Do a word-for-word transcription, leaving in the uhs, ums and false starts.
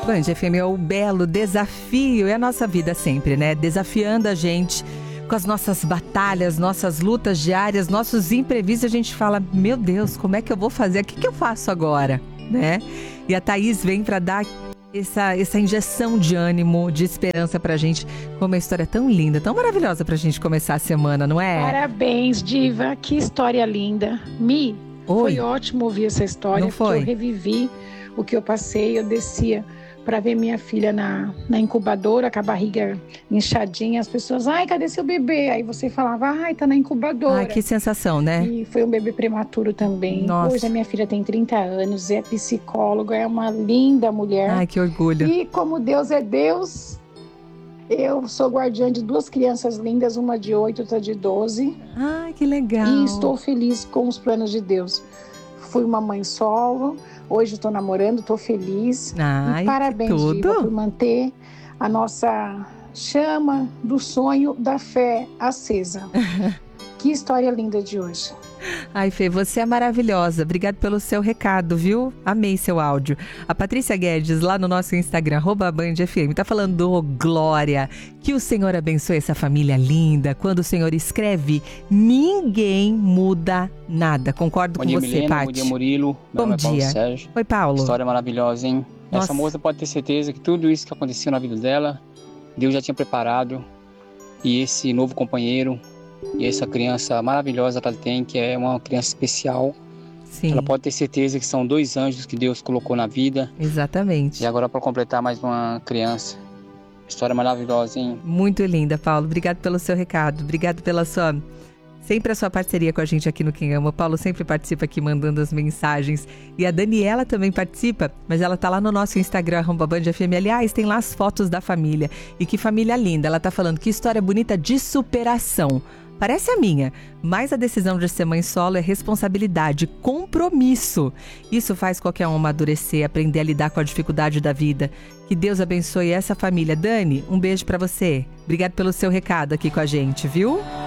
Band F M é o belo desafio, é a nossa vida sempre, né? Desafiando a gente com as nossas batalhas, nossas lutas diárias, nossos imprevistos. A gente fala, meu Deus, como é que eu vou fazer? O que, que eu faço agora? Né? E a Thaís vem para dar essa, essa injeção de ânimo, de esperança pra gente, com uma história tão linda, tão maravilhosa pra gente começar a semana, não é? Parabéns, Diva, que história linda. Mi, Oi. Foi ótimo ouvir essa história, Não foi? porque eu revivi o que eu passei. Eu descia para ver minha filha na, na incubadora, com a barriga inchadinha. As pessoas, ai, cadê seu bebê? Aí você falava, ai, tá na incubadora. Ai, que sensação, né? E foi um bebê prematuro também. Nossa. Hoje a minha filha tem trinta anos, é psicóloga, é uma linda mulher. Ai, que orgulho. E como Deus é Deus, eu sou guardiã de duas crianças lindas, uma de oito, outra de doze. Ai, que legal. E estou feliz com os planos de Deus. Fui uma mãe solo, hoje estou namorando, estou feliz. Ai, e parabéns, que tudo. Diva, por manter a nossa chama do sonho da fé acesa. Que história linda de hoje. Ai, Fê, você é maravilhosa. Obrigada pelo seu recado, viu? Amei seu áudio. A Patrícia Guedes, lá no nosso Instagram, arroba Band F M, tá falando, oh, Glória, que o Senhor abençoe essa família linda. Quando o Senhor escreve, ninguém muda nada. Concordo Bom com dia, você, Milena. Paty. Bom dia, Murilo. Meu Bom nome é Paulo dia. Sérgio. Oi, Paulo. História maravilhosa, hein? Nossa. Essa moça pode ter certeza que tudo isso que aconteceu na vida dela, Deus já tinha preparado. E esse novo companheiro, e essa criança maravilhosa que ela tem, que é uma criança especial. Sim. Ela pode ter certeza que são dois anjos que Deus colocou na vida. Exatamente. E agora para completar mais uma criança. História maravilhosa, hein? Muito linda, Paulo. Obrigado pelo seu recado. Obrigado pela sua... Sempre a sua parceria com a gente aqui no Quem Ama. O Paulo sempre participa aqui mandando as mensagens. E a Daniela também participa, mas ela tá lá no nosso Instagram, arroba Band F M. Aliás, tem lá as fotos da família. E que família linda. Ela tá falando que história bonita de superação. Parece a minha, mas a decisão de ser mãe solo é responsabilidade, compromisso. Isso faz qualquer um amadurecer, aprender a lidar com a dificuldade da vida. Que Deus abençoe essa família. Dani, um beijo pra você. Obrigado pelo seu recado aqui com a gente, viu?